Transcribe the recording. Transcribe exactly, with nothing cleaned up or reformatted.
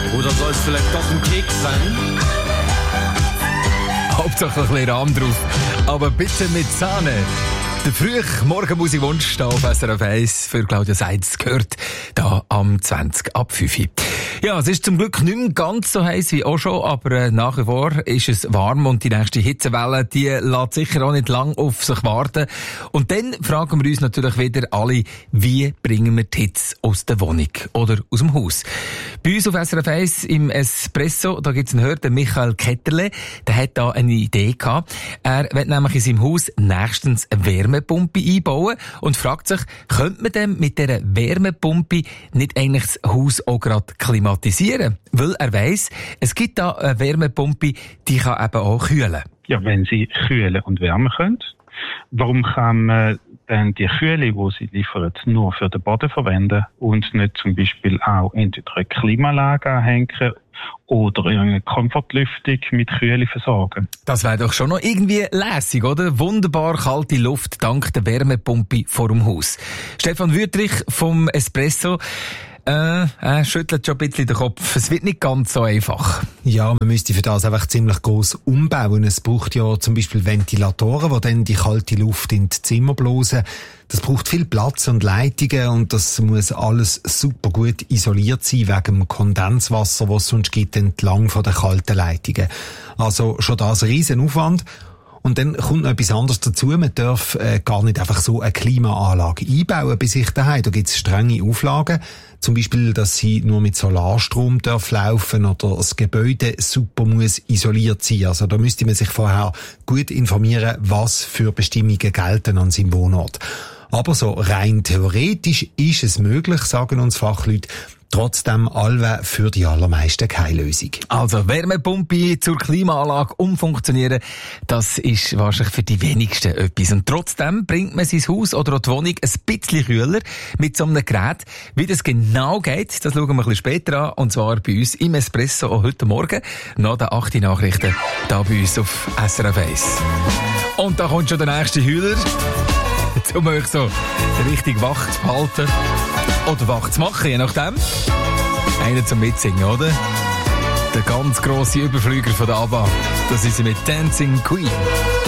Oder soll es vielleicht doch ein Keks sein? Hauptsache ein bisschen Rahm drauf. Aber bitte mit Sahne. Der frühe Morgenmusikwunsch da auf S R F eins für Claudia Seitz gehört da am zwanzig ab fünf. Ja, es ist zum Glück nicht mehr ganz so heiß wie auch schon, aber äh, nach wie vor ist es warm und die nächste Hitzewelle, die lässt sicher auch nicht lang auf sich warten. Und dann fragen wir uns natürlich wieder alle, wie bringen wir die Hitze aus der Wohnung oder aus dem Haus? Bei uns auf S R F eins im Espresso, da gibt's einen Hörer, den Michael Ketterle, der hat da eine Idee gehabt. Er will nämlich in seinem Haus nächstens eine Wärmepumpe einbauen und fragt sich, könnte man denn mit dieser Wärmepumpe nicht eigentlich das Haus auch gerade klimatisieren? Weil er weiss, es gibt da eine Wärmepumpe, die kann eben auch kühlen. Ja, wenn sie kühlen und wärmen können, warum kann man dann die Kühle, die sie liefern, nur für den Boden verwenden und nicht zum Beispiel auch entweder eine Klimaanlage anhängen oder eine Komfortlüftung mit Kühle versorgen? Das wäre doch schon noch irgendwie lässig, oder? Wunderbar kalte Luft dank der Wärmepumpe vor dem Haus. Stefan Wüttrich vom Espresso. Äh, er schüttelt schon ein bisschen den Kopf. Es wird nicht ganz so einfach. Ja, man müsste für das einfach ziemlich gross umbauen. Es braucht ja zum Beispiel Ventilatoren, die dann die kalte Luft in die Zimmer blasen. Das braucht viel Platz und Leitungen und das muss alles super gut isoliert sein wegen dem Kondenswasser, das es sonst gibt entlang von den kalten Leitungen. Also schon das ein riesen Aufwand. Und dann kommt noch etwas anderes dazu. Man darf äh, gar nicht einfach so eine Klimaanlage einbauen bei sich daheim. Da gibt es strenge Auflagen. Zum Beispiel, dass sie nur mit Solarstrom darf laufen oder das Gebäude super muss isoliert sein. Also da müsste man sich vorher gut informieren, was für Bestimmungen gelten an seinem Wohnort. Aber so rein theoretisch ist es möglich, sagen uns Fachleute. Trotzdem allwe für die allermeisten keine Lösung. Also Wärmepumpe zur Klimaanlage umfunktionieren, das ist wahrscheinlich für die wenigsten etwas. Und trotzdem bringt man sein Haus oder auch die Wohnung ein bisschen kühler mit so einem Gerät. Wie das genau geht, das schauen wir ein bisschen später an. Und zwar bei uns im Espresso auch heute Morgen nach den acht Nachrichten da bei uns auf S R F eins. Und da kommt schon der nächste Heuler, um euch so richtig wach zu halten. Oder wach zu machen, je nachdem. Einer zum Mitsingen, oder? Der ganz grosse Überflüger von der ABBA. Das ist sie mit Dancing Queen.